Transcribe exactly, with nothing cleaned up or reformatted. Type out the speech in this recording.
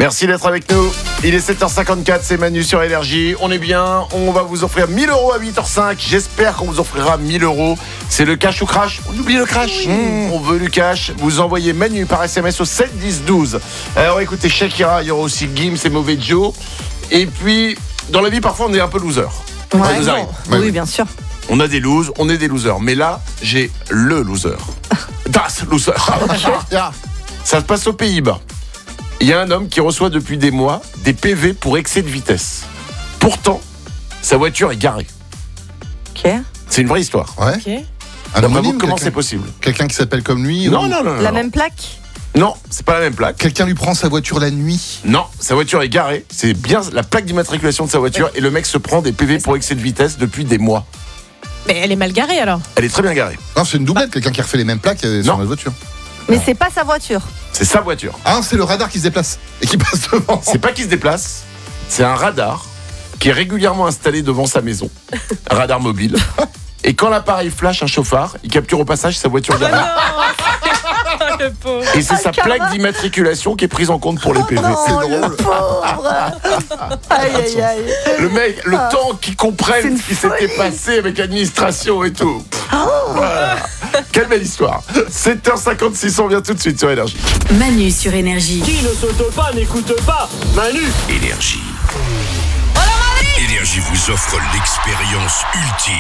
Merci d'être avec nous. Il est sept heures cinquante-quatre, c'est Manu sur Énergie. On est bien, on va vous offrir mille euros à huit heures cinq. J'espère qu'on vous offrira mille euros. C'est le cash ou crash. On oublie le crash. Mmh, on veut du cash. Vous envoyez Manu par S M S au sept dix douze. Alors écoutez, Shakira, il y aura aussi Gims et Mauvais Joe. Et puis, dans la vie, parfois, on est un peu loser. Ouais, Ça nous arrive. oui, oui, bien sûr. On a des losers, on est des losers. Mais là, j'ai le loser. Das loser. Ça se passe aux Pays-Bas. Il y a un homme qui reçoit depuis des mois des P V pour excès de vitesse. Pourtant, sa voiture est garée. Ok. C'est une vraie histoire. Ouais. Ok. Un Donc, homonyme, comment quelqu'un- c'est possible? Quelqu'un qui s'appelle comme lui Non, ou- non, non, non. La non. même plaque. Non, c'est pas la même plaque. Quelqu'un lui prend sa voiture la nuit. Non, sa voiture est garée. C'est bien la plaque d'immatriculation de sa voiture et le mec se prend des P V pour excès de vitesse depuis des mois. Mais elle est mal garée alors. Elle est très bien garée. Non, c'est une doublette, quelqu'un qui refait les mêmes plaques euh, sur Non. notre voiture. Mais c'est pas sa voiture. C'est sa voiture. Ah, c'est le radar qui se déplace et qui passe devant. C'est pas qu'il se déplace, c'est un radar qui est régulièrement installé devant sa maison. Un radar mobile. Et quand l'appareil flash un chauffard, il capture au passage sa voiture garée. Oh, le pauvre. Et c'est Ah, sa karma. plaque d'immatriculation qui est prise en compte pour les P V. Non, c'est le drôle. pauvre. Aïe, aïe, aïe. Le mec, le Ah. temps qu'ils C'est comprennent une ce qui s'était folie. passé avec l'administration et tout. Voilà. Quelle belle histoire. sept heures cinquante-six, on vient tout de suite sur Énergie. Manu sur Énergie. Qui ne saute pas n'écoute pas. Manu. Énergie. Énergie vous offre l'expérience ultime.